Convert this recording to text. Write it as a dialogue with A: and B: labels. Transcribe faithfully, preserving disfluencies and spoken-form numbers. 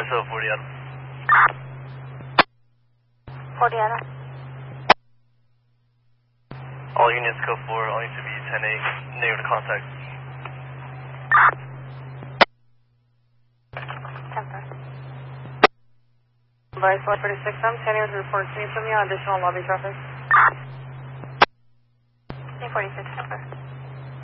A: also forty Adam.
B: forty Adam.
A: All units code four, all units to be ten eight, negative to contact.
B: ten four.
C: Advice one forty-six, I'm ten eight with report. Can you put me on additional lobby traffic?
B: eight forty-six, ten four.